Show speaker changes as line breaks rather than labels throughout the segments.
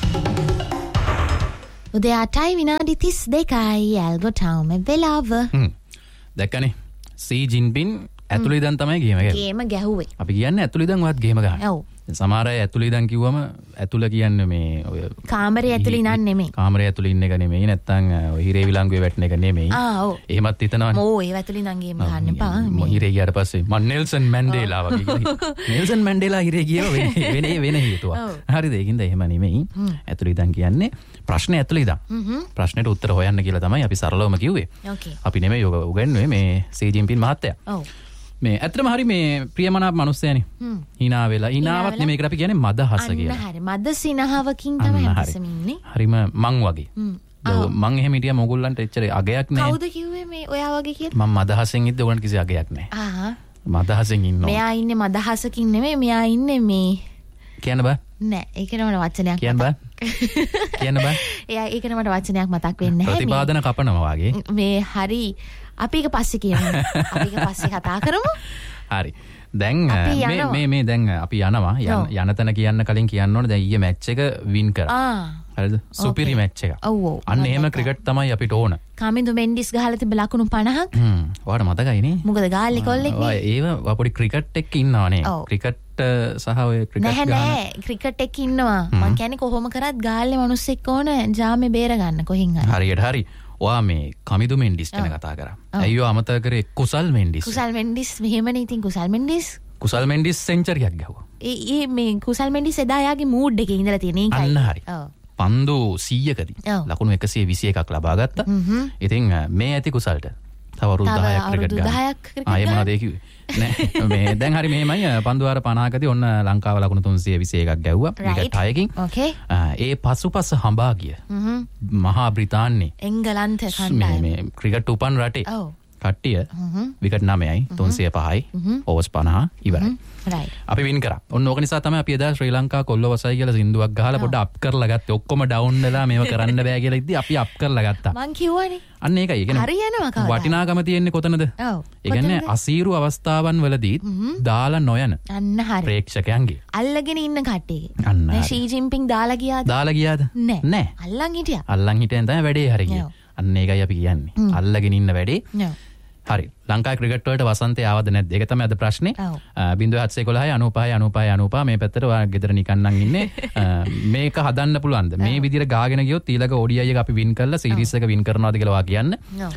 උදේ 8යි විනාඩි 32යි ඇල්ගොටවුම වෙලාව.
දැක්කනේ සී ජින්පින් ඇතුළේ ඉඳන් තමයි ගේම
ගැහුවේ.
අපි කියන්නේ ඇතුළේ ඉඳන් ඔයත් ගේම ගහන.
ඔව්.
සමහර අය ඇතුළේ ඉඳන් කිව්වම ඇතුළ කියන්නේ මේ ඔය
කාමරේ ඇතුළේ ඉඳන් නෙමෙයි.
කාමරේ ඇතුළේ ඉන්න එක නෙමෙයි නැත්තම් ඔය හිරේ විලංගුවේ වැටෙන එක නෙමෙයි.
ඔව්.
එහෙමත් හිතනවනේ.
ඔව් ඒ ඇතුළේ ඉඳන් ගේම ගහන්න එපා.
හිරේ ගියාට පස්සේ මම නෙල්සන් මැන්ඩේලා වගේ කිව්වා. නෙල්සන් මැන්ඩේලා හිරේ ගියව වෙන හේතුවක්. හරිද? ඒකින්ද එහෙම නෙමෙයි. ඇතුළේ ඉඳන් කියන්නේ ප්‍රශ්නේ ඇතුළේ ඉඳන්. ප්‍රශ්නෙට උත්තර හොයන්න කියලා තමයි අපි සරලවම කිව්වේ.
ඕකේ.
අපි නෙමෙයි ඔය උගන්වන්නේ මේ සී ජින්පින් මහත්තයා.
ඔව්.
මේ ඇත්තටම හරි මේ ප්‍රියමනාප මිනිස්සයනේ. hina වෙලා hinaවත් නෙමෙයි ඒකට අපි කියන්නේ මදහස කියලා.
අන්න හරි. මද සිනහවකින් තමයි හැමසෙම ඉන්නේ.
හරිම මං වගේ. මං එහෙම හිටියා මොගොල්ලන්ට එච්චර අගයක් නැහැ.
කවුද කිව්වේ මේ ඔයා වගේ කියලා?
මම මදහසෙන් ඉද්ද ඔයගොල්ලන්ට කිසි අගයක් නැහැ. මදහසෙන් ඉන්නවා.
මෙයා ඉන්නේ මදහසකින් නෙමෙයි මෙයා ඉන්නේ මේ
කියන්න බෑ.
නෑ ඒකට මට වචනයක්
කියන්න බෑ. කියන්න බෑ.
එයා ඒකට මට වචනයක් මතක් වෙන්නේ නැහැ.
ප්‍රතිපාදන කපනවා වගේ.
මේ හරි අපි එක පස්සේ කියමු. අපි එක පස්සේ කතා කරමු.
හරි. දැන් මේ දැන් අපි යනවා. යන තැන කියන්න කලින් කියන්න ඕනේ දැන් ඊයේ මැච් එක වින් කරා. හරිද? සුපිරි මැච් එක.
ඔව් ඔව්.
අන්න එහෙම ක්‍රිකට් තමයි අපිට ඕන.
කාමින්දු මෙන්ඩිස් ගහලා තිබ්බ ලකුණු 50ක්.
ඔයාලට මතකයි නේ?
මොකද ගාල්ලේ කොල්ලෙක් නේ.
ඒව පොඩි ක්‍රිකට් එක්ක ඉන්නවනේ. ක්‍රිකට් සහ ඔය ක්‍රිකට් ගන්න.
නෑ ක්‍රිකට් එක්ක ඉන්නවා. මං කියන්නේ කොහොම කරත් ගාල්ලේ මිනිස්සෙක් ඕන ජාමේ බේර ගන්න කොහෙන් හරි.
හරියට හරි. ඔයා මේ කමිදු මෙන්ඩිස් ගැන කතා කරා. අයියෝ අමතක කරේ කුසල් මෙන්ඩිස්.
කුසල් මෙන්ඩිස් මෙහෙමනේ ඉතින්
කුසල් මෙන්ඩිස් සෙන්චරියක් ගැහුවා.
ඒ මේ කුසල් මෙන්ඩිස් එදා යාගේ මූඩ් එකේ ඉඳලා තියෙන එකයි.
අන්න හරි. පන්දු 100කදී ලකුණු 121ක් ලබා ගත්තා. ඉතින් මේ ඇති කුසල්ට තව අවුරුදු 10ක් ක්‍රිකට් ගන්න. ආයේ මොනවද ඒ කිව්වේ? නෑ මේ දැන් හරි මෙහෙමයි පන්දු වාර 50කදී ඔන්න ලංකාව ලකුණු 321ක් ගැව්වා ක්‍රිකට් 6කින්. ඒ පසුපස හඹා ගිය මහා බ්‍රිතාන්‍යයේ
එංගලන්ත කණ්ඩායම
මේ ක්‍රිකට් උපන් රටේ කට්ටිය විකට් 9යි 305යි ඕවර්ස් 50 ඉවරයි. අපි වින් කරා. ඔන්න ඕක නිසා තමයි අපි එදා ශ්‍රී ලංකා කොල්ලවසයි කියලා සින්දුවක් ගහලා පොඩ්ඩ අප් කරලා ගත්තේ. ඔක්කොම ඩවුන් වෙලා මේව කරන්න බෑ කියලා ඉද්දි අපි අප් කරලා ගත්තා.
මං කිව්වනේ.
අන්න ඒකයි. ඒ කියන්නේ
හරියනවා කවදා.
වටිනාකම තියෙන්නේ කොතනද?
ඔව්.
ඒ කියන්නේ අසීරු අවස්ථාවන් වලදී දාලා නොයන.
අන්න හරි.
ප්‍රේක්ෂකයන්ගේ.
අල්ලගෙන ඉන්න කට්ටියගේ.
අන්න හරි.
මේ ෂී ජින්පින් දාලා ගියාද?
දාලා ගියාද?
නෑ. අල්ලන් හිටියා.
අල්ලන් හිටියෙන් තමයි වැඩේ හරි ගියේ. අන්න ඒකයි අපි කියන්නේ. අල්ලගෙන ඉන්න වැඩේ. හරි. ලංකා ක්‍රිකට් වලට වසන්තය ආවද නැද්ද? ඒක තමයි අද ප්‍රශ්නේ. 0711 95 95 මේ පැත්තට ඔයා ගෙදර නිකන් නම් ඉන්නේ. මේක හදන්න පුළුවන්ද? මේ විදිහට ගාගෙන ගියොත් ඊළඟ ODI එක අපි වින් කරලා සීරීස් එක වින් කරනවාද කියලා ඔයා කියන්න.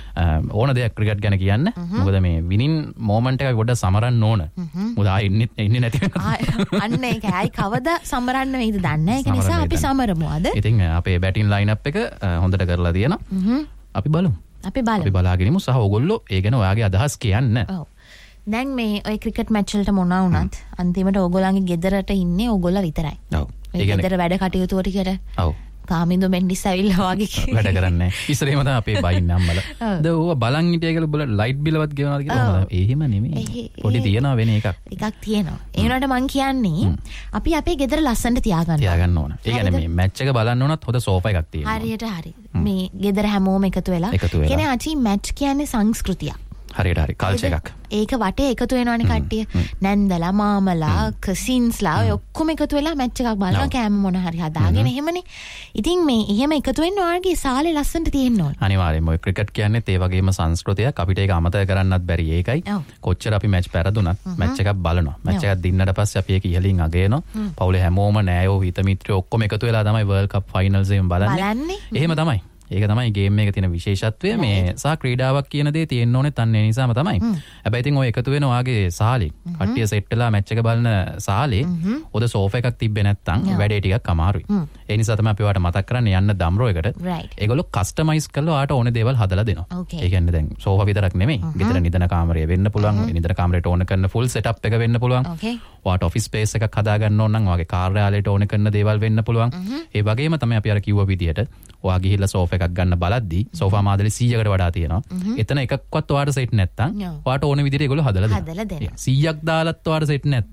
ඕන දෙයක් ක්‍රිකට් ගැන කියන්න. මොකද මේ විනින් මොමන්ට් එක පොඩ්ඩක් සමරන්න ඕන. මොකද ආ ඉන්නේ නැති වෙනවා.
අන්න ඒක. ආයි කවදා සමරන්න වෙයිද දන්නේ නැහැ. ඒක නිසා අපි සමරමු අද.
ඉතින් අපේ බැටින් ලයින්අප් එක හොඳට කරලා තියෙනවා. අපි බලමු. අපි බලාගෙනමු සහ ඔයගොල්ලෝ ඒ ගැන ඔයාගේ අදහස් කියන්න.
ඔව්. දැන් මේ ඔය ක්‍රිකට් මැච් වලට මොනවා වුණත් අන්තිමට ඕගොල්ලන්ගේ ගෙදරට ඉන්නේ ඕගොල්ලෝ විතරයි.
ඔව්.
ඒ ගෙදර වැඩ කටයුතු ටිකට. ඔව්. කාමින්දු මෙන්ඩිස් ඇවිල්ලා වගේ
වැඩ කරන්නේ. ඉස්සරේම තමයි අපේ බයින්නේ අම්මලා. ද ඕව බලන් හිටිය කියලා බල ලයිට් බිලවත් ගෙවනවාද කියලා. එහෙම නෙමෙයි. පොඩි තියනවා වෙන එකක්.
එකක් තියෙනවා. ඒ වුණාට මං කියන්නේ අපි අපේ ගෙදර ලස්සනට තියාගන්න
ඕන. ඒ කියන්නේ මේ මැච් එක බලන්න උනත් හොඳ සෝෆා එකක් තියෙනවා.
හරියට හරි. මේ ගෙදර හැමෝම එකතු වෙලා. කියන්නේ අචි මැච් කියන්නේ සංස්කෘතියක්.
හරියට හරි කල්චර් එකක්.
ඒක වටේ එකතු වෙනවනේ කට්ටිය. නැන්දලා මාමලා කසින්ස්ලා ඔය ඔක්කොම එකතු වෙලා මැච් එකක් බලනවා කෑම මොන හරි හදාගෙන එහෙමනේ. ඉතින් මේ එහෙම එකතු වෙන්න ඔයාලගේ සාලේ ලස්සනට තියෙන්න ඕන.
අනිවාර්යයෙන්ම ඔය ක්‍රිකට් කියන්නේත් ඒ වගේම සංස්කෘතියක්. අපිට ඒක අමතක කරන්නත් බැරි ඒකයි. කොච්චර අපි මැච් පැරදුනත් මැච් එකක් බලනවා. මැච් එකක් දින්නට පස්සේ අපි ඒක ඉහලින් අගයනවා. පවුලේ හැමෝම නෑයෝ හිත මිත්‍රයෝ ඔක්කොම එකතු වෙලා තමයි වර්ල්ඩ් කප් ෆයිනල්ස් එකම බලන්නේ. එහෙම තමයි. ඒක තමයි ගේම් එක තියෙන විශේෂත්වය. මේ සහ ක්‍රීඩාවක් කියන දේ තියෙන්න ඕනේ තන්නේ නිසාම තමයි. හැබැයි ඉතින් ඔය එකතු වෙන ඔයාගේ සාලේ කට්ටිය සෙට් වෙලා මැච් එක බලන සාලේ ඔද සෝෆා එකක් තිබ්බේ නැත්තම් වැඩේ ටිකක් අමාරුයි. ඒ නිසා තමයි අපි ඔයාලට මතක් කරන්නේ යන්න දම්රෝ එකට. ඒගොල්ලෝ කස්ටමයිස් කරලා ඔයාලට ඕනේ දේවල් හදලා දෙනවා. ඒ කියන්නේ දැන් සෝෆා විතරක් නෙමෙයි. ගෙදර නිදන කාමරය වෙන්න පුළුවන්. නිදන කාමරයට ඕන කරන ෆුල් සෙටප් එක වෙන්න පුළුවන්. ඔයාට ඔෆිස් ස්පේස් එකක් හදා ගන්න ඕන නම් ඔයාගේ කාර්යාලයට ඕන කරන දේවල් වෙන්න පුළුවන්. ඒ වගේම තමයි අපි අර කිව්ව විදිහට ඔයා ගිහිල්ලා සෝෆා එකක් ගන්න බලද්දී සෝෆා මාදලේ 100කට වඩා තියෙනවා. එතන එකක්වත් ඔයාට සෙට් නැත්තම් ඔයාට ඕන විදිහට ඒගොල්ලෝ හදලා දෙනවා. 100ක් දාලත් ඔයාට සෙට් නැත්තම්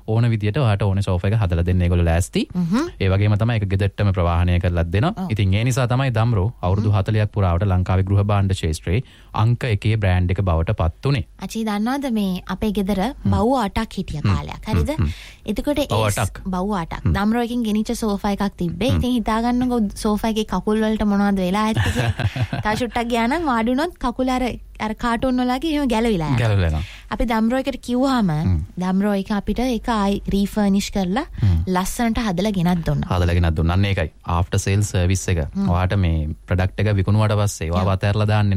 ඕන විදියට ඔයාට ඕන සෝෆා එක හදලා දෙන්න ඒගොල්ලෝ ලෑස්ති. ඒ වගේම තමයි ඒක ගෙදරටම ප්‍රවාහනය කරලා දෙනවා. ඉතින් ඒ නිසා තමයි දම්රෝ අවුරුදු 40ක් පුරාවට ලංකාවේ ගෘහ භාණ්ඩ ක්ෂේත්‍රයේ අංක 1 බ්‍රෑන්ඩ් එක බවට පත් උනේ.
අචී දන්නවද මේ අපේ ගෙදර බව් 8ක් හිටිය කාලයක්. හරිද? එතකොට ඒ බව් 8ක් දම්රෝ එකකින් ගෙනිච්ච සෝෆා එකක් තිබ්බේ. ඉතින් හිතා ගන්නකො සෝෆා එකේ කකුල් වලට මොනවද වෙලා ඇත්තේ කියලා. තා ෂුට්ටක් ගියා නම් වාඩි වුණොත් කකුල අර කාටුන් වලගේ එහෙම ගැලවිලා
යනවා.
අපි දම්රෝ එකට කිව්වහම දම්රෝ එක අපිට ඒක ආයි රීෆර්නිෂ් කරලා ලස්සනට හදලා ගෙනත් දුන්නා.
අන්න ඒකයි. ආෆ්ටර් සේල් සර්විස් එක. ඔයාට මේ ප්‍රොඩක්ට් එක විකුණුවාට පස්සේ ඔයාව අතහැරලා දාන්නේ